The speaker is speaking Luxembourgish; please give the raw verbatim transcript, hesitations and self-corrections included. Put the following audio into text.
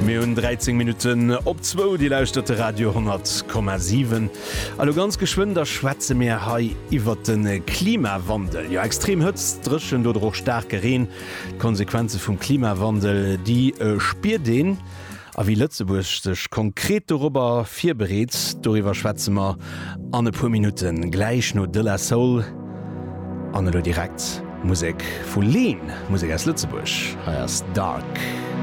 mir hun dreizehn Minuten op zwo die lauschterte Radio hundert Komma sieben. Allo ganz geschwinder Schwätze mir hai iwwer den Klimawandel. Ja extrem hëtzt drschen oder auch stark gereen. Konsequenze vum Klimawandel, die äh, spier den. A wie Lützeburg sech konkret darüber vier berät, darüber schwätze wir an e paar Minuten gleich no de la Soul, an direkt Musik vu Lean, Musik aus Lützeburg, heißt Dark.